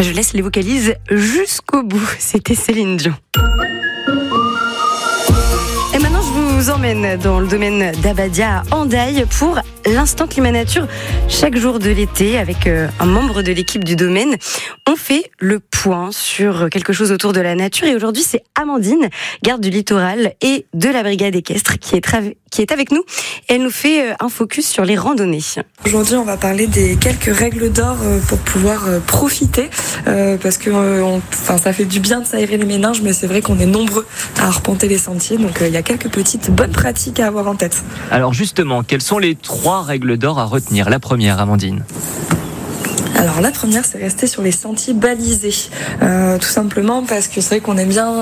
Je laisse les vocalises jusqu'au bout. C'était Céline Dion. Et maintenant, je vous emmène dans le domaine d'Abadia à Hendaye pour l'instant climat nature. Chaque jour de l'été, avec un membre de l'équipe du domaine, on fait le point sur quelque chose autour de la nature. Et aujourd'hui, c'est Amandine, garde du littoral et de la brigade équestre, qui est avec nous. Et elle nous fait un focus sur les randonnées. Aujourd'hui, on va parler des quelques règles d'or pour pouvoir profiter, parce que ça fait du bien de s'aérer les méninges, mais c'est vrai qu'on est nombreux à arpenter les sentiers, donc il y a quelques petites bonnes pratiques à avoir en tête. Alors justement, quelles sont les 3 règles d'or à retenir ? La première, Amandine. Alors la première, c'est rester sur les sentiers balisés, tout simplement parce que c'est vrai qu'on aime bien